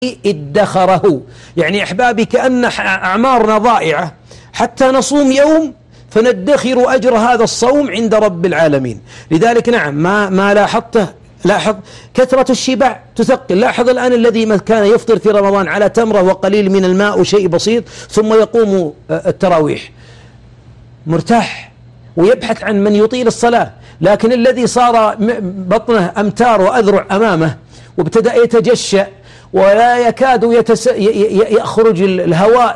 ادخره. يعني أحبابي كأن أعمارنا ضائعة حتى نصوم يوم فندخر أجر هذا الصوم عند رب العالمين. لذلك نعم ما لاحظته، لاحظ كثرة الشبع تثقل. لاحظ الآن الذي كان يفطر في رمضان على تمرة وقليل من الماء وشيء بسيط ثم يقوم التراويح مرتاح ويبحث عن من يطيل الصلاة. لكن الذي صار بطنه أمتار وأذرع أمامه وابتدأ يتجشأ ولا يكاد يخرج الهواء